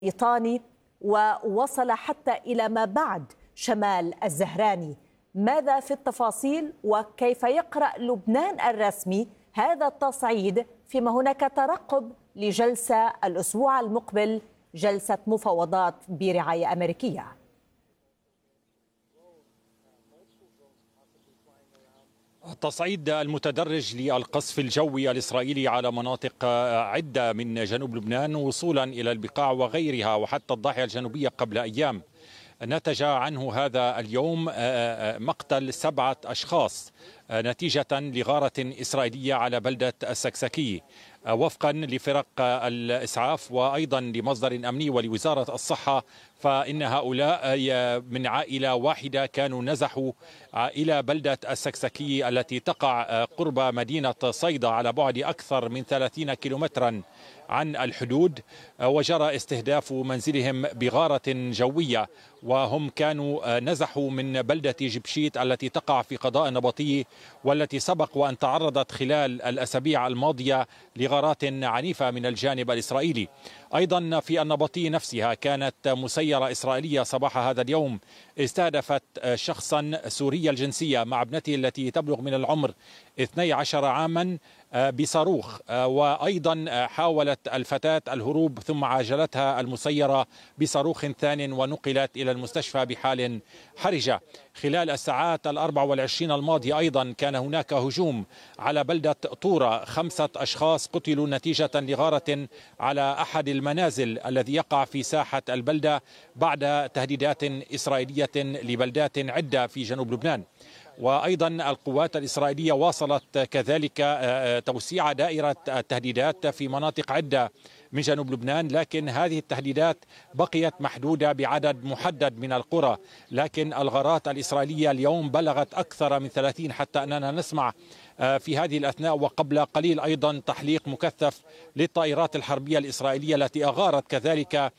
بريطاني ووصل حتى إلى ما بعد شمال الزهراني. ماذا في التفاصيل وكيف يقرأ لبنان الرسمي هذا التصعيد فيما هناك ترقب لجلسة الأسبوع المقبل، جلسة مفاوضات برعاية أمريكية؟ التصعيد المتدرج للقصف الجوي الإسرائيلي على مناطق عدة من جنوب لبنان وصولا إلى البقاع وغيرها وحتى الضاحية الجنوبية قبل أيام، نتج عنه هذا اليوم مقتل 7 أشخاص نتيجة لغارة إسرائيلية على بلدة السكسكية. وفقا لفرق الإسعاف وأيضا لمصدر أمني ولوزارة الصحة، فإن هؤلاء من عائلة واحدة كانوا نزحوا إلى بلدة السكسكية التي تقع قرب مدينة صيدا على بعد أكثر من 30 كيلومترا عن الحدود، وجرى استهداف منزلهم بغارة جوية، وهم كانوا نزحوا من بلدة جبشيت التي تقع في قضاء النبطية، والتي سبق وأن تعرضت خلال الأسابيع الماضية لغارات عنيفة من الجانب الإسرائيلي. أيضا في النبطية نفسها كانت مسيرة إسرائيلية صباح هذا اليوم استهدفت شخصا سوري الجنسية مع ابنته التي تبلغ من العمر 12 عاما بصاروخ، وأيضا حاولت الفتاة الهروب ثم عاجلتها المسيرة بصاروخ ثان ونقلت إلى المستشفى بحال حرجة. خلال الساعات 24 الماضية أيضا كان هناك هجوم على بلدة طورة، 5 أشخاص قتلوا نتيجة لغارة على أحد المنازل الذي يقع في ساحة البلدة بعد تهديدات إسرائيلية لبلدات عدة في جنوب لبنان. وأيضا القوات الإسرائيلية واصلت كذلك توسيع دائرة التهديدات في مناطق عدة من جنوب لبنان، لكن هذه التهديدات بقيت محدودة بعدد محدد من القرى، لكن الغارات الإسرائيلية اليوم بلغت أكثر من 30، حتى أننا نسمع في هذه الأثناء وقبل قليل أيضا تحليق مكثف للطائرات الحربية الإسرائيلية التي أغارت كذلك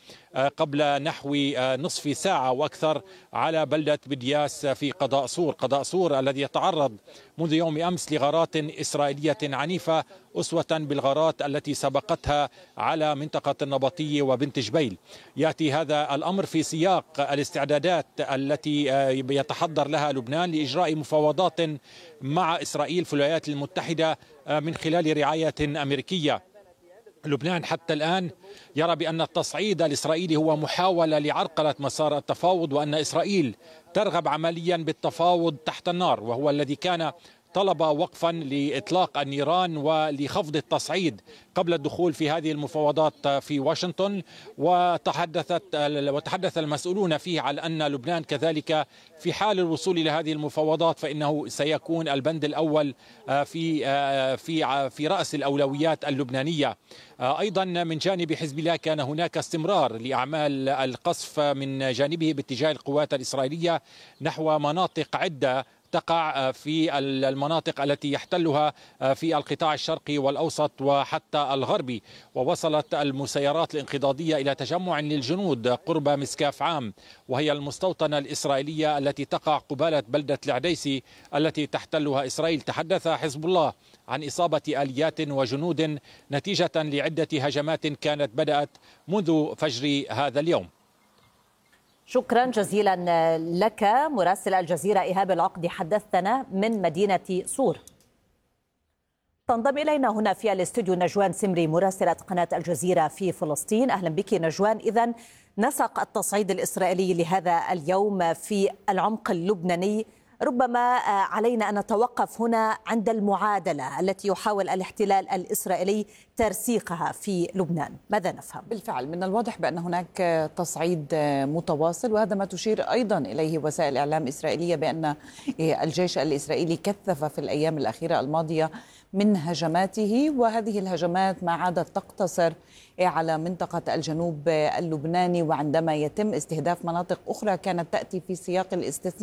قبل نحو نصف ساعة وأكثر على بلدة بدياس في قضاء صور. قضاء صور الذي يتعرض منذ يوم أمس لغارات إسرائيلية عنيفة أسوة بالغارات التي سبقتها على منطقة النبطية وبنت جبيل. يأتي هذا الأمر في سياق الاستعدادات التي يتحضر لها لبنان لإجراء مفاوضات مع إسرائيل في الولايات المتحدة من خلال رعاية أمريكية. لبنان حتى الآن يرى بأن التصعيد الإسرائيلي هو محاولة لعرقلة مسار التفاوض، وأن إسرائيل ترغب عمليا بالتفاوض تحت النار، وهو الذي كان طلب وقفا لإطلاق النيران ولخفض قبل الدخول في هذه المفاوضات في واشنطن. وتحدث المسؤولون فيه على أن لبنان كذلك في حال الوصول إلى هذه المفاوضات فإنه سيكون البند الأول في رأس الأولويات اللبنانية. أيضا من جانب حزب الله كان هناك استمرار لأعمال القصف من جانبه باتجاه القوات الإسرائيلية نحو مناطق عدة تقع في المناطق التي يحتلها في القطاع الشرقي والأوسط وحتى الغربي. ووصلت المسيرات الانقضاضية إلى تجمع للجنود قرب مسكاف عام، وهي المستوطنة الإسرائيلية التي تقع قبالة بلدة العديسي التي تحتلها إسرائيل. تحدث حزب الله عن إصابة آليات وجنود نتيجة لعدة هجمات كانت بدأت منذ فجر هذا اليوم. شكرا جزيلا لك مراسل الجزيرة إيهاب العقدي، حدثتنا من مدينة صور. تنضم إلينا هنا في الاستوديو نجوان سمري مراسلة قناة الجزيرة في فلسطين. أهلا بك نجوان. إذن نسق التصعيد الإسرائيلي لهذا اليوم في العمق اللبناني، ربما علينا أن نتوقف هنا عند المعادلة التي يحاول الاحتلال الإسرائيلي ترسيخها في لبنان. ماذا نفهم؟ بالفعل من الواضح بأن هناك تصعيد متواصل، وهذا ما تشير أيضا إليه وسائل إعلام إسرائيلية بأن الجيش الإسرائيلي كثف في الأيام الأخيرة الماضية من هجماته، وهذه الهجمات ما عادت تقتصر على منطقة الجنوب اللبناني، وعندما يتم استهداف مناطق أخرى كانت تأتي في سياق الاستثناء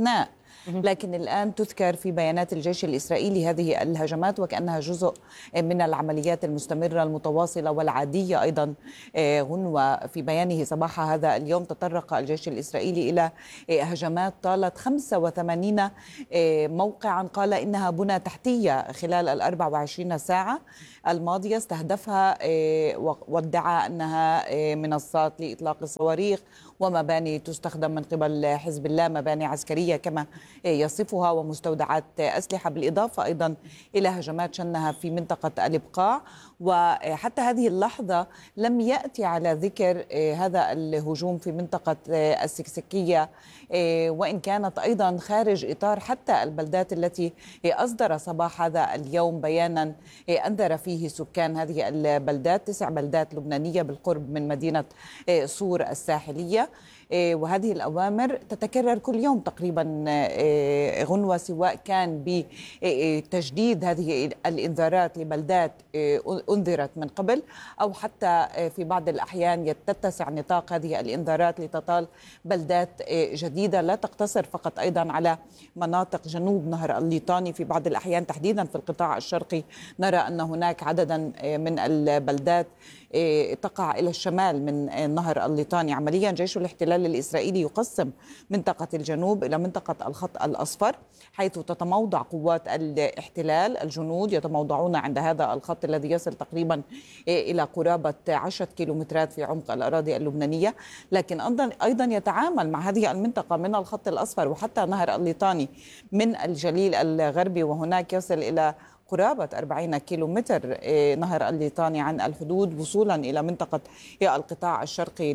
لكن الآن تذكر في بيانات الجيش الإسرائيلي هذه الهجمات وكأنها جزء من العمليات المستمرة المتواصلة والعادية أيضا. غنوة في بيانه صباح هذا اليوم تطرق الجيش الإسرائيلي إلى هجمات طالت 85 موقعا قال إنها بنى تحتية خلال 24 ساعة الماضية استهدفها، وادعى أنها منصات لإطلاق الصواريخ ومباني تستخدم من قبل حزب الله، مباني عسكرية كما يصفها ومستودعات أسلحة، بالإضافة أيضا إلى هجمات شنها في منطقة الإبقاع. وحتى هذه اللحظة لم يأتي على ذكر هذا الهجوم في منطقة السكسكية، وإن كانت أيضا خارج إطار حتى البلدات التي أصدر صباح هذا اليوم بيانا أنذر فيه سكان هذه البلدات، 9 بلدات لبنانية بالقرب من مدينة صور الساحلية. وهذه الأوامر تتكرر كل يوم تقريبا غنوة، سواء كان بتجديد هذه الإنذارات لبلدات أنذرت من قبل، أو حتى في بعض الأحيان تتسع نطاق هذه الإنذارات لتطال بلدات جديدة، لا تقتصر فقط أيضا على مناطق جنوب نهر الليطاني. في بعض الأحيان تحديدا في القطاع الشرقي نرى أن هناك عددا من البلدات تقع إلى الشمال من نهر الليطاني. عمليا جيش الاحتلال الإسرائيلي يقسم منطقة الجنوب إلى منطقة الخط الأصفر، حيث تتموضع قوات الاحتلال، الجنود يتموضعون عند هذا الخط الذي يصل تقريبا إلى قرابة 10 كيلومترات في عمق الأراضي اللبنانية، لكن أيضا يتعامل مع هذه المنطقة من الخط الأصفر وحتى نهر الليطاني من الجليل الغربي، وهناك يصل إلى قرابة 40 كيلومتر نهر الليطاني عن الحدود، وصولا إلى منطقة القطاع الشرقي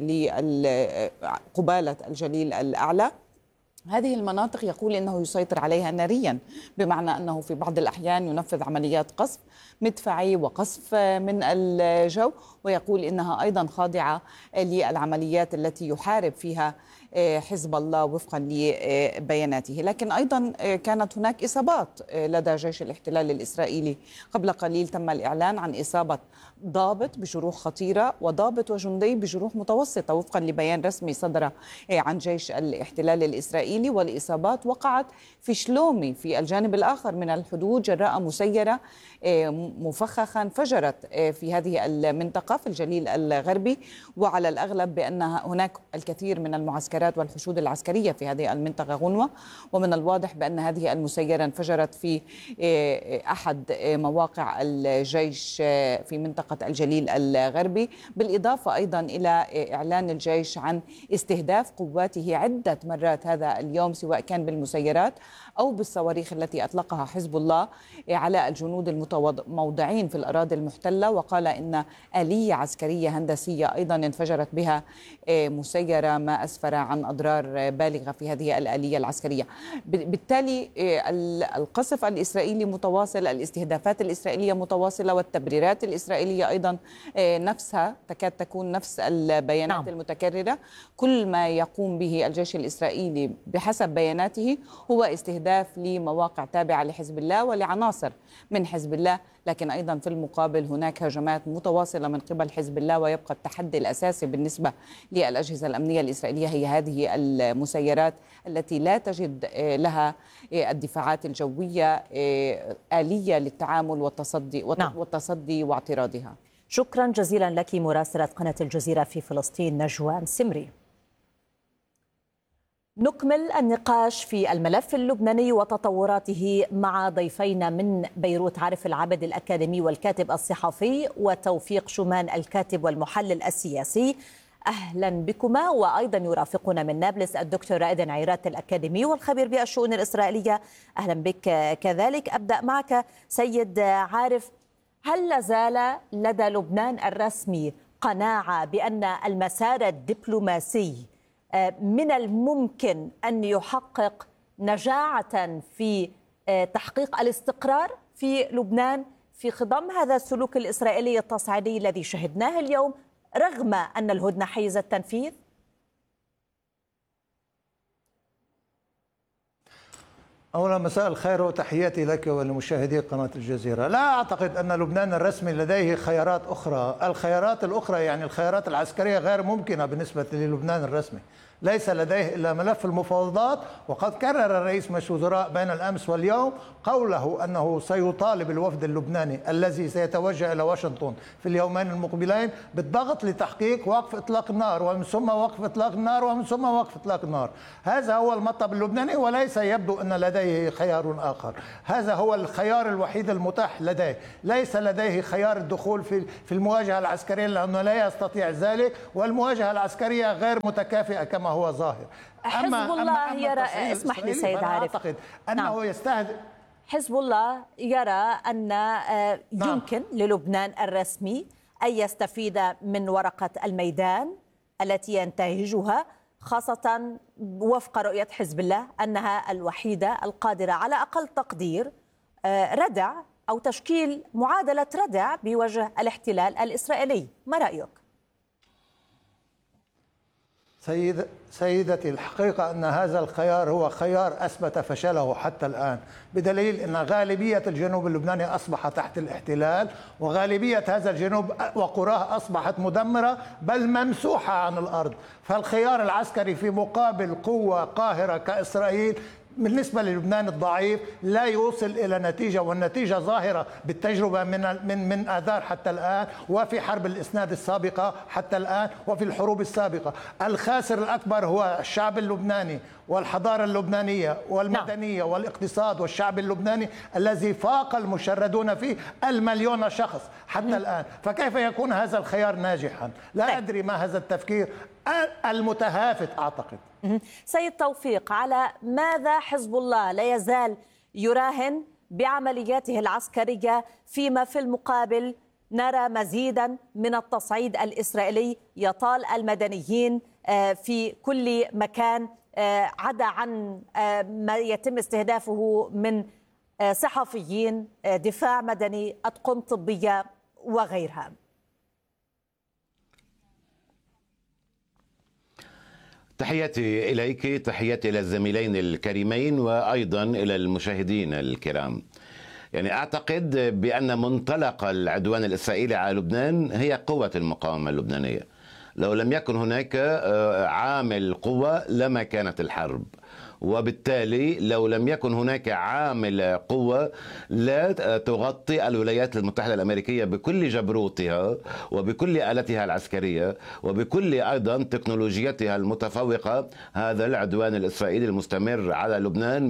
قبالة الجليل الأعلى. هذه المناطق يقول إنه يسيطر عليها ناريا، بمعنى أنه في بعض الأحيان ينفذ عمليات قصف مدفعي وقصف من الجو، ويقول إنها أيضا خاضعة للعمليات التي يحارب فيها حزب الله وفقا لبياناته. لكن أيضا كانت هناك إصابات لدى جيش الاحتلال الإسرائيلي. قبل قليل تم الإعلان عن إصابة ضابط بجروح خطيرة وضابط وجندي بجروح متوسطة وفقا لبيان رسمي صدر عن جيش الاحتلال الإسرائيلي. والإصابات وقعت في شلومي في الجانب الآخر من الحدود جراء مسيرة مفخخة انفجرت في هذه المنطقة في الجليل الغربي، وعلى الأغلب بأن هناك الكثير من المعسكرات والحشود العسكرية في هذه المنطقة غنوة، ومن الواضح بأن هذه المسيرة انفجرت في أحد مواقع الجيش في منطقة الجليل الغربي، بالإضافة أيضا إلى إعلان الجيش عن استهداف قواته عدة مرات هذا اليوم، سواء كان بالمسيرات أو بالصواريخ التي أطلقها حزب الله على الجنود الموضعين في الأراضي المحتلة. وقال إن آلية عسكرية هندسية أيضا انفجرت بها مسيرة، ما أسفر عن أضرار بالغة في هذه الآلية العسكرية. بالتالي القصف الإسرائيلي متواصل، الاستهدافات الإسرائيلية متواصلة، والتبريرات الإسرائيلية أيضا نفسها تكاد تكون نفس البيانات المتكررة. كل ما يقوم به الجيش الإسرائيلي بحسب بياناته هو استهداف لمواقع تابعة لحزب الله ولعناصر من حزب الله، لكن أيضا في المقابل هناك هجمات متواصلة من قبل حزب الله. ويبقى التحدي الأساسي بالنسبة للأجهزة الأمنية الإسرائيلية هي هذه المسيرات التي لا تجد لها الدفاعات الجوية آلية للتعامل والتصدي واعتراضها. شكرا جزيلا لك مراسلة قناة الجزيرة في فلسطين نجوان سمري. نكمل النقاش في الملف اللبناني وتطوراته مع ضيفينا من بيروت، عارف العبد الأكاديمي والكاتب الصحفي، وتوفيق شومان الكاتب والمحلل السياسي. أهلا بكما. وأيضا يرافقنا من نابلس الدكتور رائد عيرات الأكاديمي والخبير بالشؤون الإسرائيلية. أهلا بك كذلك. أبدأ معك سيد عارف، هل لازال لدى لبنان الرسمي قناعة بأن المسار الدبلوماسي من الممكن أن يحقق نجاعة في تحقيق الاستقرار في لبنان في خضم هذا السلوك الإسرائيلي التصعيدي الذي شهدناه اليوم، رغم أن الهدنة حيز التنفيذ؟ أولا مساء الخير وتحياتي لك ولمشاهدي قناة الجزيرة. لا أعتقد أن لبنان الرسمي لديه خيارات أخرى. الخيارات الأخرى يعني الخيارات العسكرية غير ممكنة بالنسبة للبنان الرسمي. ليس لديه إلا ملف المفاوضات، وقد كرر رئيس مجلس الوزراء بين الأمس واليوم قوله أنه سيطالب الوفد اللبناني الذي سيتوجه إلى واشنطن في اليومين المقبلين بالضغط لتحقيق وقف إطلاق النار، ومن ثم وقف إطلاق النار، ومن ثم وقف إطلاق النار. هذا هو المطلب اللبناني، وليس يبدو أن لديه خيار آخر. هذا هو الخيار الوحيد المتاح لديه. ليس لديه خيار الدخول في المواجهة العسكرية لأنه لا يستطيع ذلك، والمواجهة العسكرية غير متكافئة كما هو ظاهر. حزب الله يرى، اسمح لي سيد عارف، أعتقد أنه يستهدف حزب الله يرى أن يمكن للبنان الرسمي أن يستفيد من ورقة الميدان التي ينتهجها، خاصة وفق رؤية حزب الله أنها الوحيدة القادرة على أقل تقدير ردع أو تشكيل معادلة ردع بوجه الاحتلال الإسرائيلي. ما رأيك؟ سيدتي، الحقيقة أن هذا الخيار هو خيار أثبت فشله حتى الآن، بدليل أن غالبية الجنوب اللبناني أصبح تحت الاحتلال، وغالبية هذا الجنوب وقراه أصبحت مدمرة بل ممسوحة عن الأرض. فالخيار العسكري في مقابل قوة قاهرة كإسرائيل بالنسبة للبنان الضعيف لا يوصل إلى نتيجة، والنتيجة ظاهرة بالتجربة من آذار حتى الآن، وفي حرب الإسناد السابقة حتى الآن، وفي الحروب السابقة. الخاسر الأكبر هو الشعب اللبناني والحضارة اللبنانية والمدنية والاقتصاد، والشعب اللبناني الذي فاق المشردون فيه 1,000,000 شخص حتى الآن. فكيف يكون هذا الخيار ناجحا؟ لا أدري ما هذا التفكير المتهافت. أعتقد سيد توفيق، على ماذا حزب الله لا يزال يراهن بعملياته العسكرية، فيما في المقابل نرى مزيدا من التصعيد الإسرائيلي يطال المدنيين في كل مكان، عدا عن ما يتم استهدافه من صحفيين، دفاع مدني، أطقم طبية وغيرها؟ تحياتي إليك، تحياتي إلى الزميلين الكريمين، وأيضا إلى المشاهدين الكرام. يعني أعتقد بأن منطلق العدوان الإسرائيلي على لبنان هي قوة المقاومة اللبنانية. لو لم يكن هناك عامل قوة لما كانت الحرب، وبالتالي لو لم يكن هناك عامل قوة لا تغطي الولايات المتحدة الأمريكية بكل جبروتها وبكل آلتها العسكرية وبكل أيضا تكنولوجيتها المتفوقة هذا العدوان الإسرائيلي المستمر على لبنان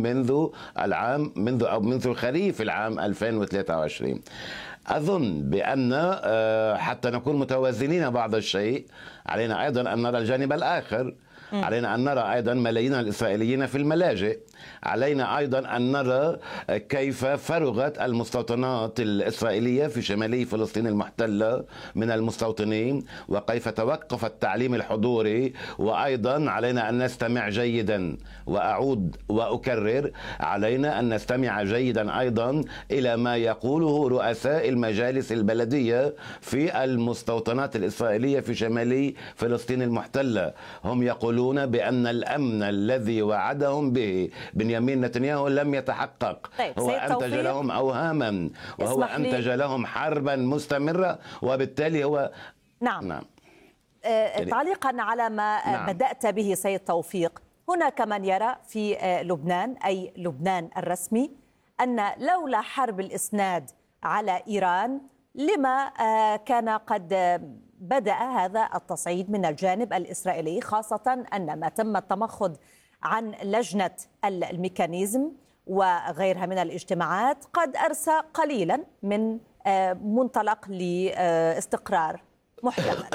منذ خريف العام 2023. أظن بأن حتى نكون متوازنين بعض الشيء علينا أيضا أن نرى الجانب الآخر. علينا أن نرى أيضا ملايين الإسرائيليين في الملاجئ. علينا أيضا أن نرى كيف فرغت المستوطنات الإسرائيلية في شمالي فلسطين المحتلة من المستوطنين، وكيف توقف التعليم الحضوري. وأيضا علينا أن نستمع جيدا، وأعود وأكرر، علينا أن نستمع جيدا أيضا إلى ما يقوله رؤساء المجالس البلدية في المستوطنات الإسرائيلية في شمالي فلسطين المحتلة. هم يقولون بأن الأمن الذي وعدهم به بنيامين نتنياهو لم يتحقق. هو أنتج لهم أوهاما، وهو أنتج لهم حربا مستمرة، وبالتالي هو نعم. تعليقا على ما بدأت به سيد توفيق، هناك من يرى في لبنان، أي لبنان الرسمي، أن لولا حرب الإسناد على إيران لما كان قد بدأ هذا التصعيد من الجانب الإسرائيلي، خاصة أن ما تم التمخض عن لجنة الميكانيزم وغيرها من الاجتماعات قد أرسى قليلا من منطلق لاستقرار محتمل.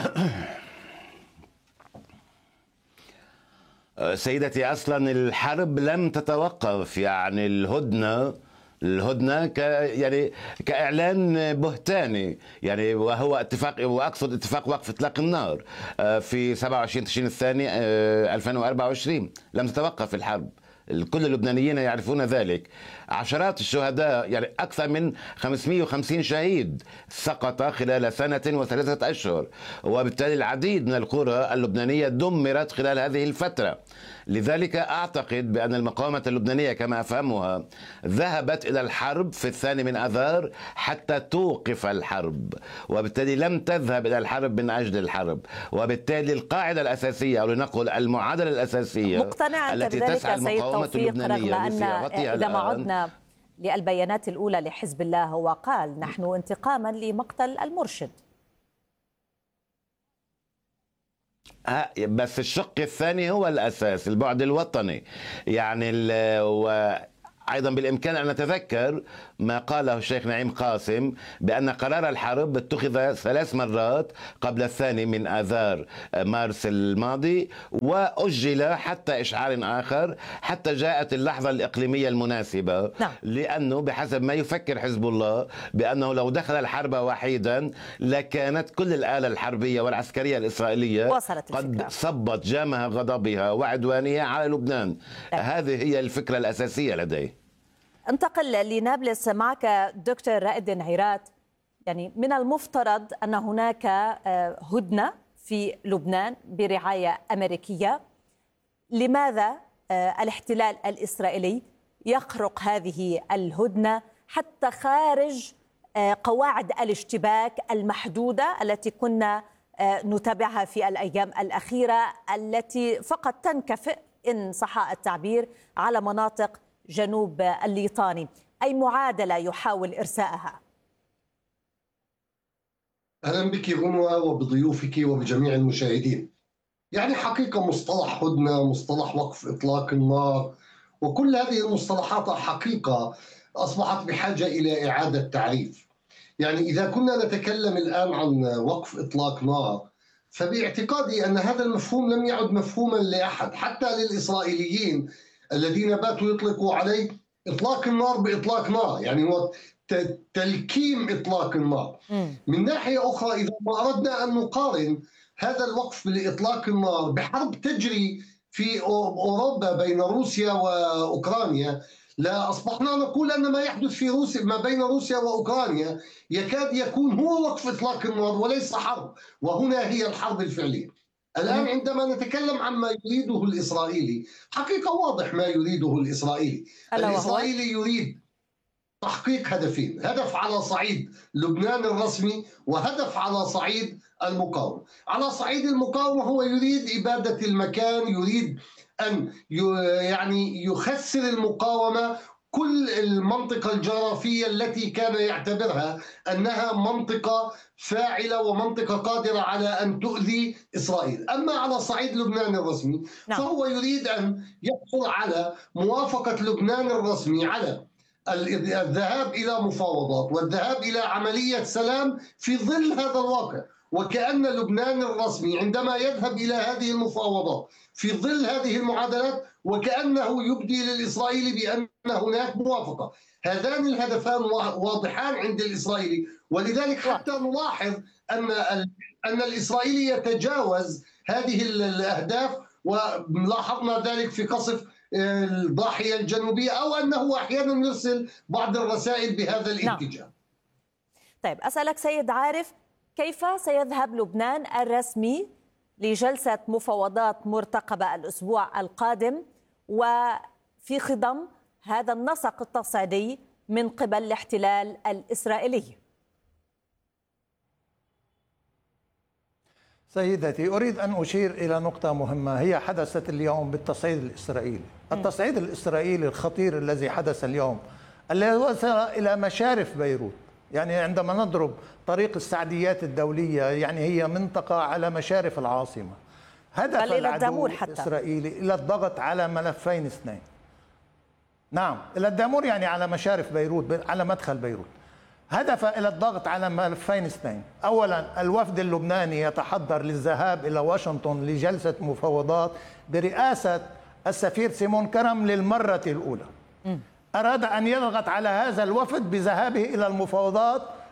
سيدتي، أصلا الحرب لم تتوقف. يعني الهدنة يعني كإعلان بهتاني، يعني وهو اتفاق، وأقصد اتفاق وقف إطلاق النار في 27 تشرين الثاني 2024. لم تتوقف الحرب. كل اللبنانيين يعرفون ذلك. عشرات الشهداء، يعني أكثر من 550 شهيد سقط خلال سنة و3 أشهر، وبالتالي العديد من القرى اللبنانية دمرت خلال هذه الفترة. لذلك أعتقد بأن المقاومة اللبنانية كما أفهمها ذهبت إلى الحرب في 2 من آذار حتى توقف الحرب، وبالتالي لم تذهب إلى الحرب من أجل الحرب. وبالتالي القاعدة الأساسية، أو لنقل المعادلة الأساسية مقتنع أنت التي بذلك تسعى سيد المقاومة توفيق، رغم اللبنانية أن لصياغتها إذا ما الآن. عدنا للبيانات الأولى لحزب الله هو قال نحن انتقاما لمقتل المرشد. بس الشق الثاني هو الأساس، البعد الوطني. يعني أيضا بالإمكان أن نتذكر ما قاله الشيخ نعيم قاسم بأن قرار الحرب اتخذ 3 مرات قبل 2 من آذار مارس الماضي، وأجل حتى إشعار آخر حتى جاءت اللحظة الإقليمية المناسبة. نعم. لأنه بحسب ما يفكر حزب الله بأنه لو دخل الحرب وحيدا لكانت كل الآلة الحربية والعسكرية الإسرائيلية قد صبت جامها غضبها وعدوانها على لبنان. هذه هي الفكرة الأساسية لديه. انتقل لنابلس معك دكتور رائد عيرات. يعني من المفترض أن هناك هدنة في لبنان برعاية أمريكية. لماذا الاحتلال الإسرائيلي يخرق هذه الهدنة حتى خارج قواعد الاشتباك المحدودة التي كنا نتابعها في الأيام الأخيرة، التي فقط تنكفئ إن صح التعبير على مناطق جنوب الليطاني؟ أي معادلة يحاول إرسائها؟ أهلا بك غنوة وبضيوفك وبجميع المشاهدين. يعني حقيقة مصطلح هدنة، مصطلح وقف إطلاق النار، وكل هذه المصطلحات حقيقة أصبحت بحاجة إلى إعادة تعريف. يعني إذا كنا نتكلم الآن عن وقف إطلاق نار، فباعتقادي أن هذا المفهوم لم يعد مفهوما لأحد، حتى للإسرائيليين الذين باتوا يطلقوا عليه إطلاق النار بإطلاق نار، يعني هو تلكيم إطلاق النار. من ناحية أخرى، إذا ما أردنا أن نقارن هذا الوقف بإطلاق النار بحرب تجري في أوروبا بين روسيا وأوكرانيا، لا أصبحنا نقول أن ما يحدث في روسيا ما بين روسيا وأوكرانيا يكاد يكون هو وقف إطلاق النار وليس حرب، وهنا هي الحرب الفعلية. الآن عندما نتكلم عن ما يريده الإسرائيلي، حقيقة واضح ما يريده الإسرائيلي. الإسرائيلي يريد تحقيق هدفين: هدف على صعيد لبنان الرسمي، وهدف على صعيد المقاومة. على صعيد المقاومة هو يريد إبادة المكان، يريد أن يعني يخسر المقاومة كل المنطقة الجغرافية التي كان يعتبرها أنها منطقة فاعلة ومنطقة قادرة على أن تؤذي إسرائيل. أما على صعيد لبنان الرسمي فهو يريد أن يحصل على موافقة لبنان الرسمي على الذهاب إلى مفاوضات والذهاب إلى عملية سلام في ظل هذا الواقع. وكأن لبنان الرسمي عندما يذهب إلى هذه المفاوضات في ظل هذه المعادلات وكأنه يبدي للإسرائيلي بأن هناك موافقة. هذان الهدفان واضحان عند الإسرائيلي، ولذلك حتى نلاحظ أن الإسرائيلي يتجاوز هذه الأهداف، ولاحظنا ذلك في قصف الضاحية الجنوبية، أو أنه أحيانا يرسل بعض الرسائل بهذا الاتجاه. طيب أسألك سيد عارف، كيف سيذهب لبنان الرسمي لجلسة مفاوضات مرتقبة الأسبوع القادم وفي خضم هذا النسق التصعيدي من قبل الاحتلال الإسرائيلي؟ سيدتي، أريد أن أشير إلى نقطة مهمة هي حدثت اليوم بالتصعيد الإسرائيلي. التصعيد الإسرائيلي الخطير الذي حدث اليوم الذي وصل إلى مشارف بيروت. يعني عندما نضرب طريق السعديات الدولية، يعني هي منطقة على مشارف العاصمة. هدف العدو الإسرائيلي إلى الضغط على ملفين اثنين. نعم، إلى الدامور، يعني على مشارف بيروت، على مدخل بيروت. هدف إلى الضغط على ملفين اثنين. أولا، الوفد اللبناني يتحضر للذهاب إلى واشنطن لجلسة مفاوضات برئاسة السفير سيمون كرم للمرة الأولى. أراد أن يضغط على هذا الوفد بذهابه إلى المفاوضات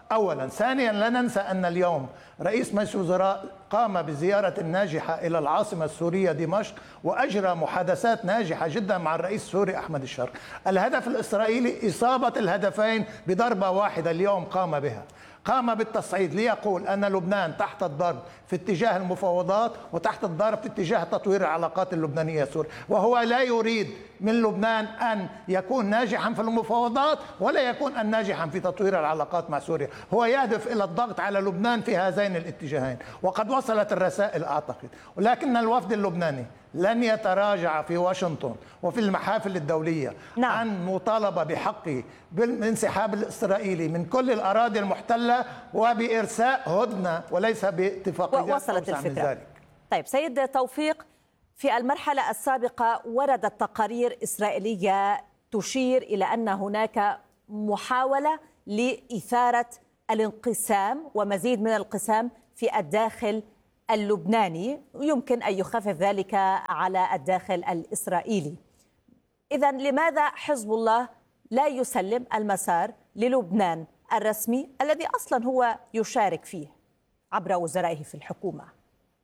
أولا. ثانيا، لا ننسى أن اليوم رئيس مجلس الوزراء قام بزيارة ناجحة إلى العاصمة السورية دمشق، وأجرى محادثات ناجحة جدا مع الرئيس السوري أحمد الشرق. الهدف الإسرائيلي إصابة الهدفين بضربة واحدة اليوم قام بها. قام بالتصعيد ليقول أن لبنان تحت الضرب في اتجاه المفاوضات وتحت الضرب في اتجاه تطوير العلاقات اللبنانية السورية، وهو لا يريد من لبنان أن يكون ناجحا في المفاوضات ولا يكون ناجحا في تطوير العلاقات مع سوريا. هو يهدف إلى الضغط على لبنان في هذين الاتجاهين، وقد وصلت الرسائل أعتقد. ولكن الوفد اللبناني لن يتراجع في واشنطن وفي المحافل الدولية عن مطالبة بحقه بالانسحاب الإسرائيلي من كل الأراضي المحتلة وبإرساء هدنة وليس باتفاقيات وصلت أوسع من الفكرة. ذلك. طيب سيد توفيق، في المرحلة السابقة وردت تقارير إسرائيلية تشير إلى أن هناك محاولة لإثارة الانقسام ومزيد من الانقسام في الداخل اللبناني، يمكن أن يخفف ذلك على الداخل الإسرائيلي. إذن لماذا حزب الله لا يسلم المسار للبنان الرسمي الذي أصلا هو يشارك فيه عبر وزرائه في الحكومة؟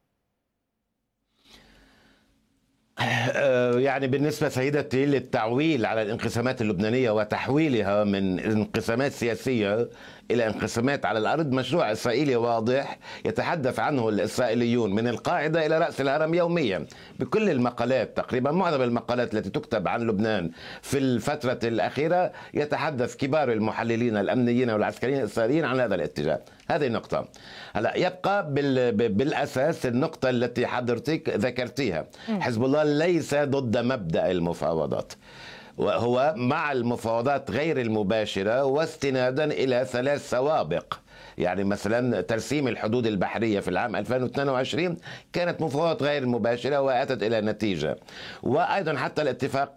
يعني بالنسبة سيدتي للتعويل على الانقسامات اللبنانية وتحويلها من انقسامات سياسية إلى انقسامات على الأرض، مشروع إسرائيلي واضح يتحدث عنه الإسرائيليون من القاعدة إلى رأس الهرم يوميا بكل المقالات. تقريبا معظم المقالات التي تكتب عن لبنان في الفترة الأخيرة يتحدث كبار المحللين الأمنيين والعسكريين الإسرائيليين عن هذا الاتجاه. هذه النقطة. هلا يبقى بالأساس النقطة التي حضرتك ذكرتيها، حزب الله ليس ضد مبدأ المفاوضات، وهو مع المفاوضات غير المباشرة واستنادا إلى 3 سوابق. يعني مثلا ترسيم الحدود البحرية في العام 2022 كانت مفاوضات غير مباشرة وأتت إلى نتيجة. وأيضا حتى الاتفاق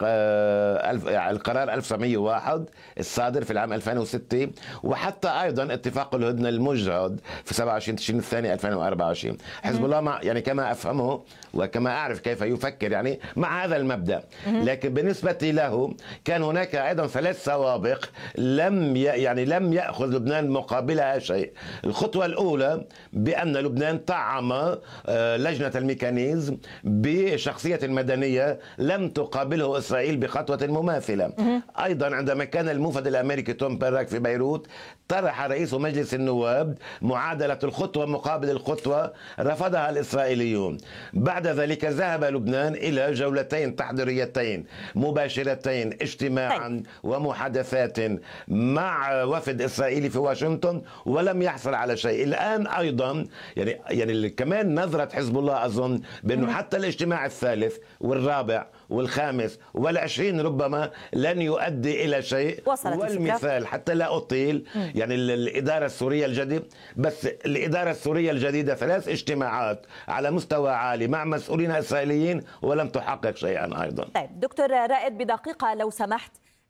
القرار 1901 الصادر في العام 2006، وحتى أيضا اتفاق الهدنة المجهد في 27 تشرين الثاني 2024. حزب الله يعني كما أفهمه وكما أعرف كيف يفكر يعني مع هذا المبدأ، لكن بالنسبة له كان هناك أيضا 3 سوابق لم يأخذ لبنان مقابلها شيء. الخطوة الأولى بأن لبنان طعم لجنة الميكانيزم بشخصية مدنية لم تقابله إسرائيل بخطوة مماثلة. أيضا عندما كان الموفد الأمريكي توم باراك في بيروت طرح رئيس مجلس النواب معادلة الخطوة مقابل الخطوة، رفضها الإسرائيليون. بعد ذلك ذهب لبنان إلى جولتين تحضيريتين مباشرتين اجتماعا ومحادثات مع وفد إسرائيلي في واشنطن ولم يحصل على شيء. الآن أيضا يعني كمان نظرة حزب الله أظن بأنه حتى الاجتماع الثالث والرابع والخامس والعشرين ربما لن يؤدي إلى شيء. والمثال حتى لا أطيل يعني الإدارة السورية الجديدة، بس الإدارة السورية الجديدة 3 اجتماعات على مستوى عالي مع مسؤولين إسرائيليين ولم تحقق شيئا أيضا. طيب دكتور رائد بدقيقة لو سمحت،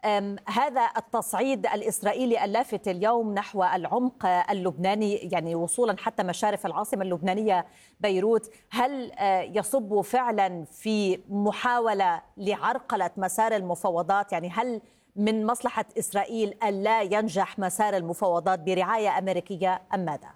هذا التصعيد الإسرائيلي اللافت اليوم نحو العمق اللبناني يعني وصولا حتى مشارف العاصمة اللبنانية بيروت، هل يصب فعلا في محاولة لعرقلة مسار المفاوضات؟ يعني هل من مصلحة إسرائيل ألا ينجح مسار المفاوضات برعاية أمريكية أم ماذا؟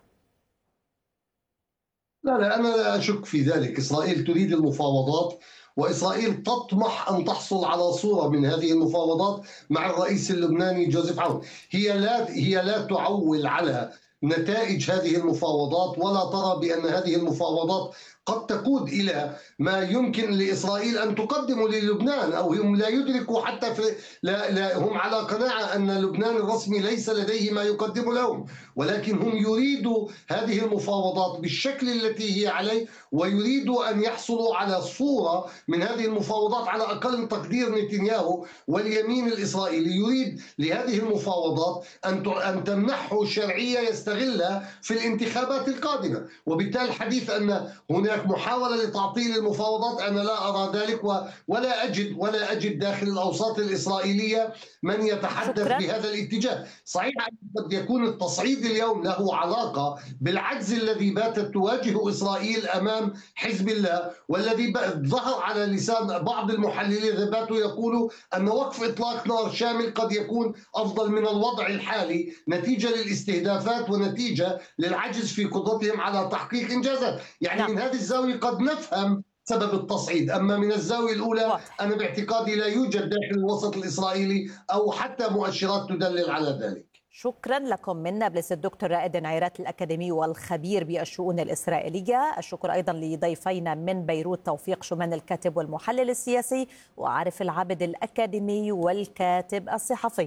لا أنا لا أشك في ذلك. إسرائيل تريد المفاوضات، وإسرائيل تطمح أن تحصل على صورة من هذه المفاوضات مع الرئيس اللبناني جوزيف عون. هي لا تعول على نتائج هذه المفاوضات، ولا ترى بأن هذه المفاوضات قد تقود إلى ما يمكن لإسرائيل أن تقدمه للبنان، أو هم لا يدركوا حتى لا هم على قناعة أن لبنان الرسمي ليس لديه ما يقدم لهم، ولكن هم يريدوا هذه المفاوضات بالشكل التي هي عليه، ويريدوا أن يحصلوا على صورة من هذه المفاوضات. على أقل تقدير نتنياهو واليمين الإسرائيلي يريد لهذه المفاوضات أن تمنحه شرعية يستغلها في الانتخابات القادمة، وبالتالي الحديث أن هناك هناك محاولة لتعطيل المفاوضات، أنا لا أرى ذلك، ولا أجد داخل الأوساط الإسرائيلية من يتحدث بهذا الاتجاه. صحيح قد يكون التصعيد اليوم له علاقة بالعجز الذي باتت تواجه إسرائيل أمام حزب الله، والذي ظهر على لسان بعض المحللين باتوا يقولوا أن وقف إطلاق نار شامل قد يكون أفضل من الوضع الحالي نتيجة للاستهدافات ونتيجة للعجز في قدرتهم على تحقيق إنجازات. يعني من هذه الزاوية قد نفهم سبب التصعيد، أما من الزاوية الأولى أنا باعتقادي لا يوجد داخل الوسط الإسرائيلي أو حتى مؤشرات تدلل على ذلك. شكرا لكم من نابلس الدكتور رائد نعيرات الأكاديمي والخبير بالشؤون الإسرائيلية. الشكر أيضا لضيفينا من بيروت توفيق شومان الكاتب والمحلل السياسي، وعارف العابد الأكاديمي والكاتب الصحفي.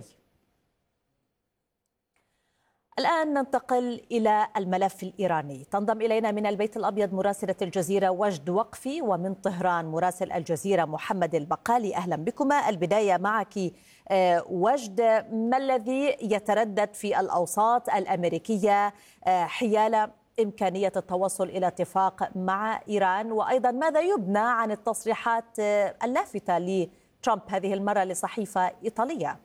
الآن ننتقل إلى الملف الإيراني. تنضم إلينا من البيت الأبيض مراسلة الجزيرة وجد وقفي، ومن طهران مراسل الجزيرة محمد البقالي. أهلا بكما. البداية معك وجد، ما الذي يتردد في الأوساط الأمريكية حيال إمكانية التوصل إلى اتفاق مع إيران، وأيضا ماذا يبنى عن التصريحات اللافتة لترامب هذه المرة لصحيفة إيطالية؟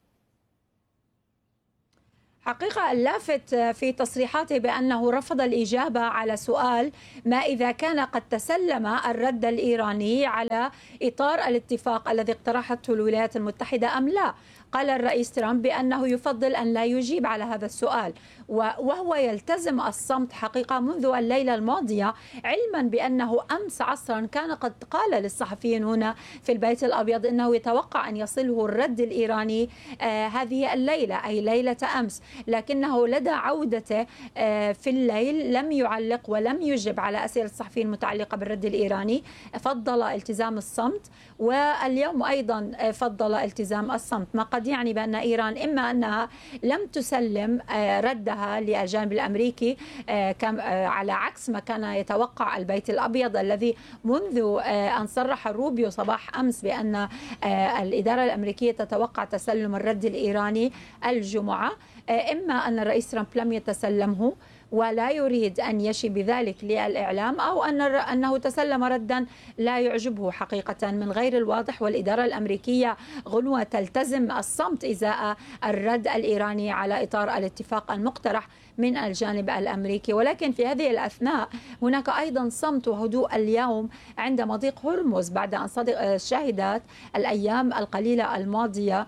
حقيقة اللافت في تصريحاته بأنه رفض الإجابة على سؤال ما إذا كان قد تسلم الرد الإيراني على إطار الاتفاق الذي اقترحته الولايات المتحدة أم لا. قال الرئيس ترامب بأنه يفضل أن لا يجيب على هذا السؤال، وهو يلتزم الصمت حقيقة منذ الليلة الماضية، علما بأنه أمس عصرا كان قد قال للصحفيين هنا في البيت الأبيض أنه يتوقع أن يصله الرد الإيراني هذه الليلة، أي ليلة أمس، لكنه لدى عودته في الليل لم يعلق ولم يجب على أسئلة الصحفيين المتعلقة بالرد الإيراني، فضل التزام الصمت، واليوم أيضا فضل التزام الصمت، ما قد يعني بأن إيران إما أنها لم تسلم ردها للجانب الأمريكي على عكس ما كان يتوقع البيت الأبيض الذي منذ أن صرح روبيو صباح أمس بأن الإدارة الأمريكية تتوقع تسلم الرد الإيراني الجمعة، إما أن الرئيس ترامب لم يتسلمه ولا يريد أن يشي بذلك للإعلام، أو أنه تسلم ردا لا يعجبه حقيقة من غير الواضح. والإدارة الأمريكية غنوة تلتزم الصمت إزاء الرد الإيراني على إطار الاتفاق المقترح من الجانب الأمريكي. ولكن في هذه الأثناء هناك أيضا صمت وهدوء اليوم عند مضيق هرمز بعد أن شهدت الأيام القليلة الماضية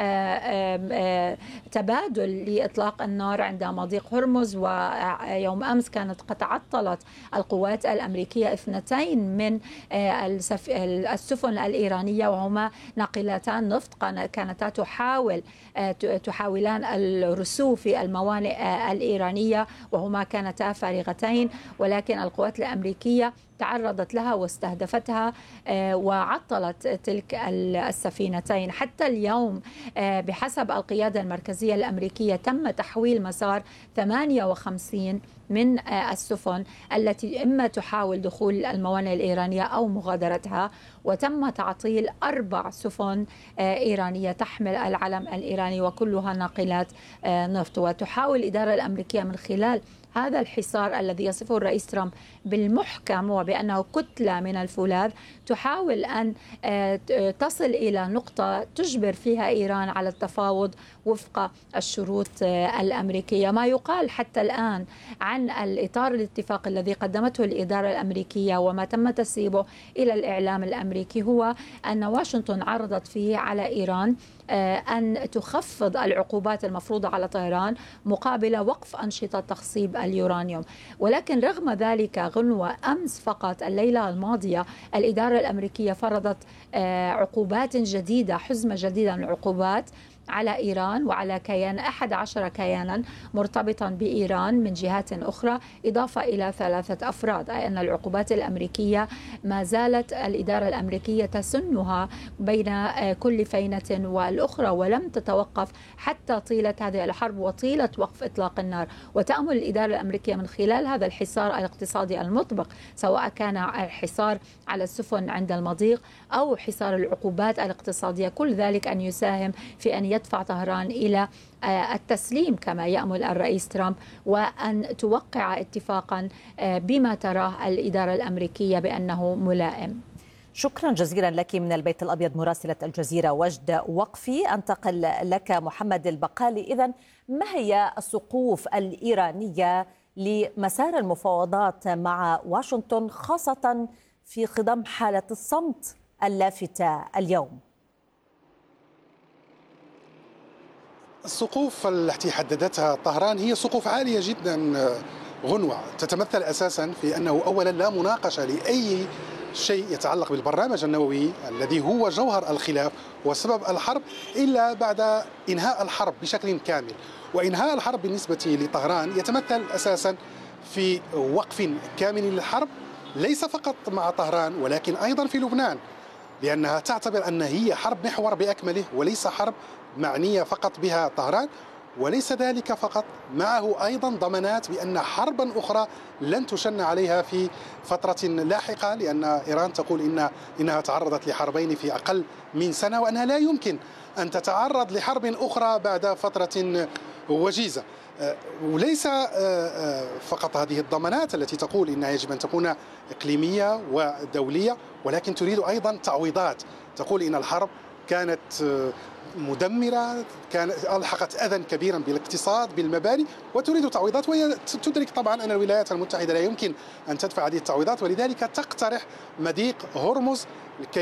تبادل لإطلاق النار عند مضيق هرمز. ويوم أمس كانت قد تعطلت القوات الأمريكية 2 من السفن الإيرانية، وهما ناقلتان نفط كانتا تحاولان الرسو في الموانئ الإيرانية، وهما كانتا فارغتين، ولكن القوات الأمريكية تعرضت لها واستهدفتها وعطلت تلك السفينتين. حتى اليوم بحسب القيادة المركزية الأمريكية تم تحويل مسار 58 من السفن التي إما تحاول دخول الموانئ الإيرانية أو مغادرتها، وتم تعطيل 4 سفن إيرانية تحمل العلم الإيراني وكلها ناقلات نفط. وتحاول الإدارة الأمريكية من خلال هذا الحصار الذي يصفه الرئيس ترامب بالمحكم وبأنه كتلة من الفولاذ، تحاول أن تصل إلى نقطة تجبر فيها إيران على التفاوض وفق الشروط الأمريكية. ما يقال حتى الآن عن الإطار الاتفاق الذي قدمته الإدارة الأمريكية وما تم تسريبه إلى الإعلام الأمريكي هو أن واشنطن عرضت فيه على إيران أن تخفض العقوبات المفروضة على طهران مقابل وقف أنشطة تخصيب اليورانيوم. ولكن رغم ذلك غنوة أمس فقط الليلة الماضية الإدارة الأمريكية فرضت عقوبات جديدة، حزمة جديدة من العقوبات على إيران وعلى 11 كيانا مرتبطا بإيران من جهات أخرى، إضافة إلى 3 أفراد، أي أن العقوبات الأمريكية ما زالت الإدارة الأمريكية تسنها بين كل فينة والأخرى، ولم تتوقف حتى طيلة هذه الحرب وطيلة وقف إطلاق النار. وتأمل الإدارة الأمريكية من خلال هذا الحصار الاقتصادي المطبق، سواء كان الحصار على السفن عند المضيق أو حصار العقوبات الاقتصادية، كل ذلك أن يساهم في أن يدفع طهران إلى التسليم كما يأمل الرئيس ترامب، وأن توقع اتفاقا بما تراه الإدارة الأمريكية بأنه ملائم. شكرا جزيلا لك من البيت الأبيض مراسلة الجزيرة وجد وقفي. أنتقل لك محمد البقالي. إذن ما هي السقوف الإيرانية لمسار المفاوضات مع واشنطن، خاصة في خضم حالة الصمت اللافتة اليوم؟ السقوف التي حددتها طهران هي سقوف عالية جدا غنوة، تتمثل أساسا في أنه أولا لا مناقشة لأي شيء يتعلق بالبرنامج النووي الذي هو جوهر الخلاف وسبب الحرب إلا بعد إنهاء الحرب بشكل كامل. وإنهاء الحرب بالنسبة لطهران يتمثل أساسا في وقف كامل للحرب، ليس فقط مع طهران ولكن أيضا في لبنان، لأنها تعتبر أن هي حرب محور بأكمله وليس حرب معنية فقط بها طهران. وليس ذلك فقط، معه أيضا ضمانات بأن حربا أخرى لن تشن عليها في فترة لاحقة، لأن إيران تقول إنها تعرضت لحربين في أقل من سنة، وأنها لا يمكن أن تتعرض لحرب أخرى بعد فترة وجيزة. وليس فقط هذه الضمانات التي تقول إنها يجب أن تكون إقليمية ودولية، ولكن تريد أيضا تعويضات. تقول إن الحرب كانت مدمرة، ألحقت أذى كبيرا بالاقتصاد بالمباني، وتريد تعويضات، وهي تدرك طبعا أن الولايات المتحدة لا يمكن أن تدفع هذه التعويضات، ولذلك تقترح مضيق هرمز